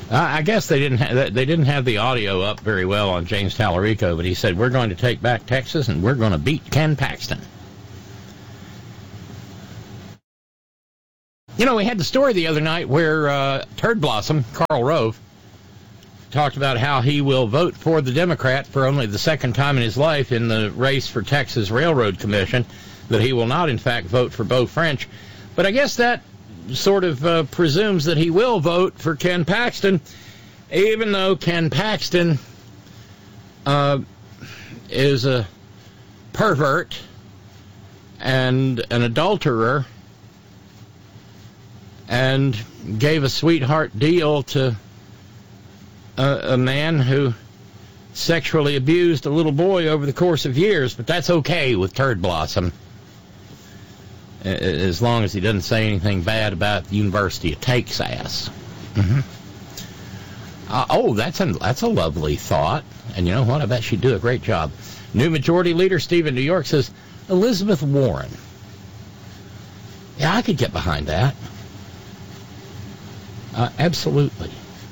I guess they didn't have the audio up very well on James Tallarico, but he said, we're going to take back Texas and we're going to beat Ken Paxton. You know, we had the story the other night where Turd Blossom, Karl Rove, talked about how he will vote for the Democrat for only the second time in his life in the race for Texas Railroad Commission, that he will not, in fact, vote for Beau French. But I guess that sort of presumes that he will vote for Ken Paxton, even though Ken Paxton is a pervert and an adulterer and gave a sweetheart deal to a man who sexually abused a little boy over the course of years. But that's okay with Turd Blossom, as long as he doesn't say anything bad about the University of Texas. That's a lovely thought. And you know what? I bet she'd do a great job. New Majority Leader Steve in New York says, Elizabeth Warren. Yeah, I could get behind that. Absolutely.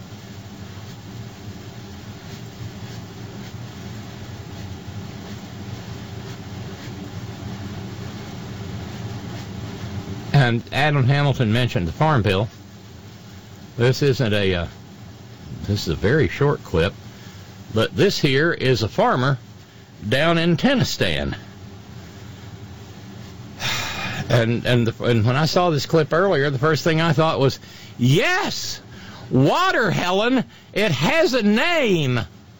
And Adam Hamilton mentioned the Farm Bill. This is a very short clip, but this here is a farmer down in Tennistan. And when I saw this clip earlier, the first thing I thought was, yes, water, Helen, it has a name.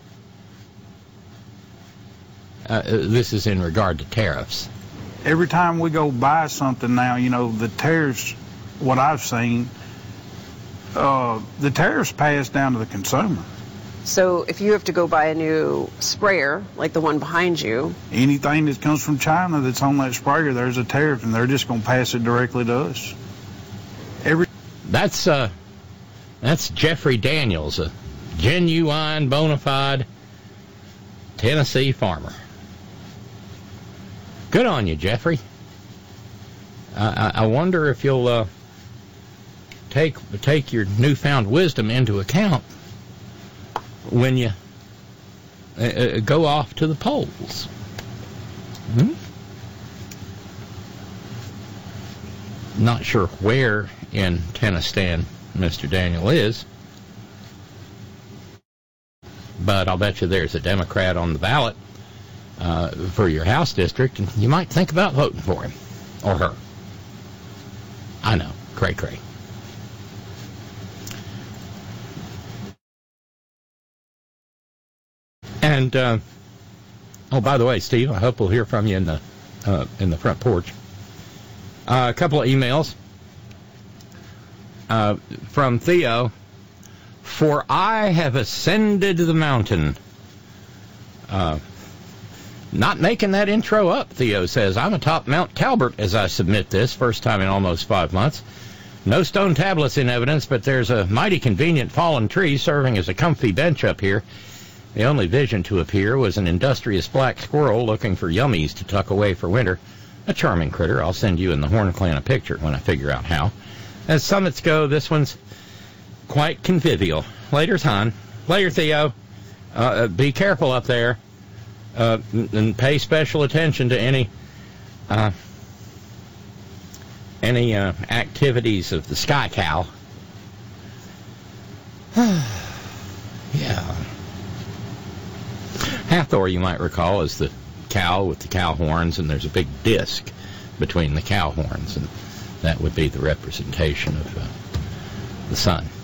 This is in regard to tariffs. Every time we go buy something now, you know, the tariffs, what I've seen, the tariffs pass down to the consumer. So if you have to go buy a new sprayer, like the one behind you, anything that comes from China that's on that sprayer, there's a tariff, and they're just going to pass it directly to us. That's Jeffrey Daniels, a genuine, bona fide Tennessee farmer. Good on you, Jeffrey. I wonder if you'll take your newfound wisdom into account when you go off to the polls. Not sure where in Tennistan Mr. Daniel is, but I'll bet you there's a Democrat on the ballot for your House district, and you might think about voting for him or her. I know, cray. And by the way, Steve, I hope we'll hear from you in the front porch. A couple of emails from Theo. For I have ascended the mountain. Not making that intro up, Theo says. I'm atop Mount Talbert as I submit this, first time in almost 5 months. No stone tablets in evidence, but there's a mighty convenient fallen tree serving as a comfy bench up here. The only vision to appear was an industrious black squirrel looking for yummies to tuck away for winter. A charming critter. I'll send you and the Horn Clan a picture when I figure out how. As summits go, this one's quite convivial. Later, Theo. Be careful up there. And pay special attention to any activities of the sky cow. Yeah. Hathor, you might recall, is the cow with the cow horns, and there's a big disc between the cow horns, and that would be the representation of the sun.